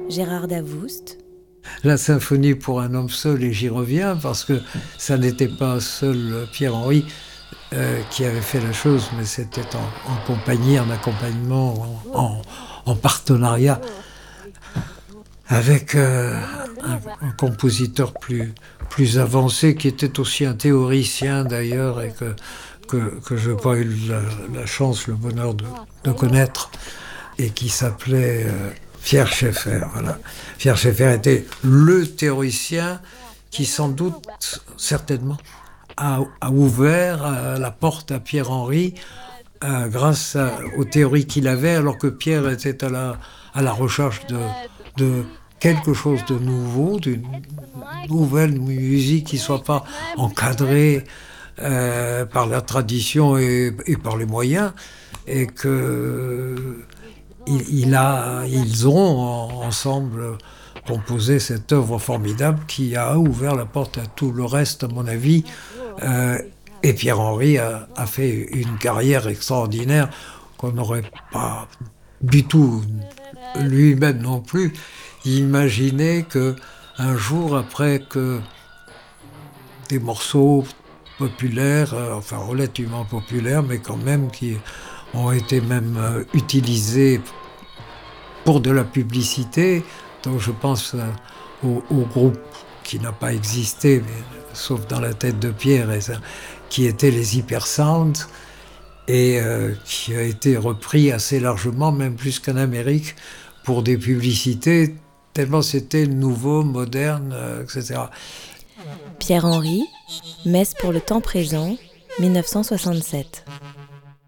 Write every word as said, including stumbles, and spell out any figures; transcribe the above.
Gérard Davoust. La symphonie pour un homme seul, et j'y reviens, parce que ça n'était pas seul Pierre-Henry euh, qui avait fait la chose, mais c'était en, en compagnie, en accompagnement, en, en, en partenariat avec euh, un, un compositeur plus, plus avancé, qui était aussi un théoricien d'ailleurs, et que, que, que je n'ai pas eu la, la chance, le bonheur de, de connaître, et qui s'appelait euh, Pierre Schaeffer. Voilà. Pierre Schaeffer était le théoricien qui, sans doute, certainement, a, a ouvert euh, la porte à Pierre-Henry euh, grâce à, aux théories qu'il avait, alors que Pierre était à la, à la recherche de, de quelque chose de nouveau, d'une nouvelle musique qui ne soit pas encadrée euh, par la tradition et, et par les moyens, et que il, il a, ils ont ensemble composé cette œuvre formidable qui a ouvert la porte à tout le reste, à mon avis. Euh, et Pierre-Henry a, a fait une carrière extraordinaire qu'on n'aurait pas du tout, lui-même non plus, imaginé que un jour, après que des morceaux populaires, euh, enfin relativement populaires, mais quand même qui ont été même euh, utilisés pour de la publicité. Donc je pense euh, au, au groupe qui n'a pas existé, mais, sauf dans la tête de Pierre, et ça, qui était les Hypersounds, et euh, qui a été repris assez largement, même plus qu'en Amérique, pour des publicités, tellement c'était nouveau, moderne, euh, et cetera. Pierre-Henry, Messe pour le temps présent, mille neuf cent soixante-sept.